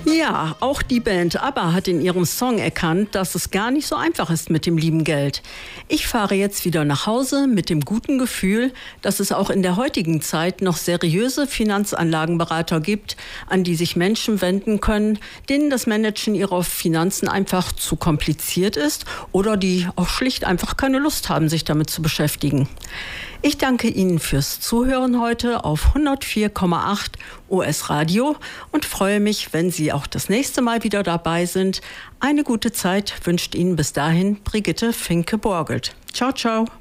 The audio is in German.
Ja, auch die Band ABBA hat in ihrem Song erkannt, dass es gar nicht so einfach ist mit dem lieben Geld. Ich fahre jetzt wieder nach Hause mit dem guten Gefühl, dass es auch in der heutigen Zeit noch seriöse Finanzanlagenberater gibt, an die sich Menschen wenden können, denen das Managen ihrer Finanzen einfach zu kompliziert ist oder die auch schlicht einfach keine Lust haben, sich damit zu beschäftigen. Ich danke Ihnen fürs Zuhören heute auf 104,8 OS Radio und freue mich, wenn Sie auch das nächste Mal wieder dabei sind. Eine gute Zeit wünscht Ihnen bis dahin Brigitte Finke-Borgelt. Ciao, ciao.